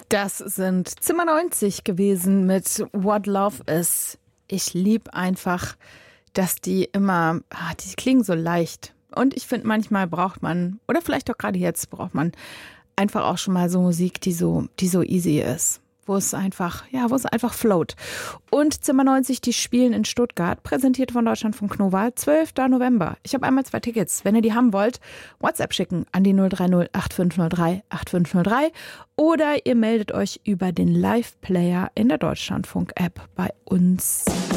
Das sind Zimmer 90 gewesen mit What Love Is. Ich liebe einfach, dass die immer, die klingen so leicht. Und ich finde, manchmal braucht man, oder vielleicht auch gerade jetzt braucht man einfach auch schon mal so Musik, die so easy ist. Wo es einfach float. Und Zimmer 90, die spielen in Stuttgart, präsentiert von Deutschlandfunk Nova, 12. November. Ich habe einmal 2 Tickets. Wenn ihr die haben wollt, WhatsApp schicken an die 030 8503 8503 oder ihr meldet euch über den Live-Player in der Deutschlandfunk-App bei uns.